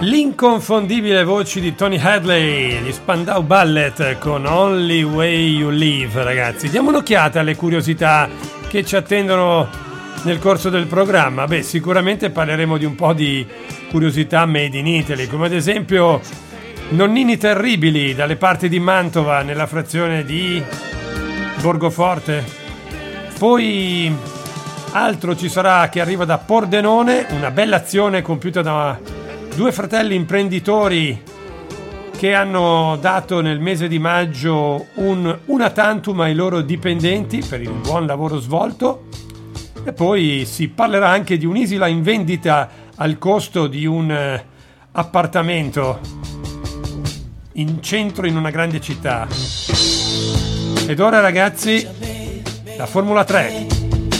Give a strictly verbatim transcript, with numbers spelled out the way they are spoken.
L'inconfondibile voce di Tony Hadley, gli Spandau Ballet con Only Way You Live. Ragazzi, diamo un'occhiata alle curiosità che ci attendono nel corso del programma. Beh, sicuramente parleremo di un po' di curiosità made in Italy, come ad esempio nonnini terribili dalle parti di Mantova, nella frazione di Borgoforte. Poi altro ci sarà che arriva da Pordenone, una bella azione compiuta da due fratelli imprenditori che hanno dato nel mese di maggio un una tantum ai loro dipendenti per il buon lavoro svolto. E poi si parlerà anche di un'isola in vendita al costo di un appartamento in centro in una grande città. Ed ora, ragazzi, la Formula tre.